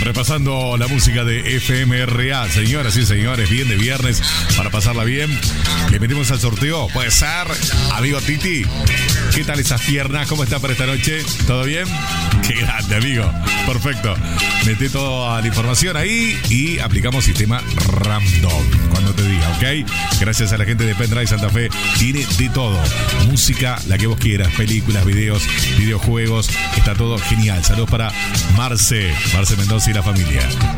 Repasando la música de FMRA, señoras y señores, bien de viernes para pasarla bien. Le metemos al sorteo, puede ser, amigo Titi. ¿Qué tal esas piernas? ¿Cómo está para esta noche? ¿Todo bien? Qué grande, amigo. Perfecto. Mete toda la información ahí y aplicamos sistema random cuando te diga, ¿ok? Gracias a la gente de Pendrive Santa Fe. Tiene de todo. Música, la que vos quieras. Películas, videos, videojuegos. Está todo genial. Saludos para Marce Mendoza y la familia.